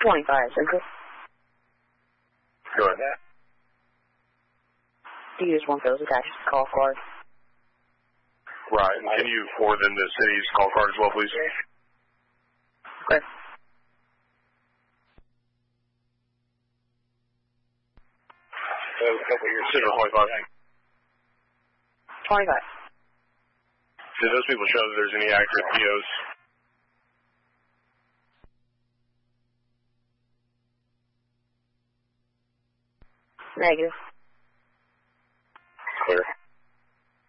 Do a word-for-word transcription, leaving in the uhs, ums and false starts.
twenty-five, Central. Go ahead. Do you just want those attached to the call card? Right. And can you forward them the city's call card as well, please? Okay. Central twenty-five. twenty-five. Did those people show that there's any active P Os? Negative.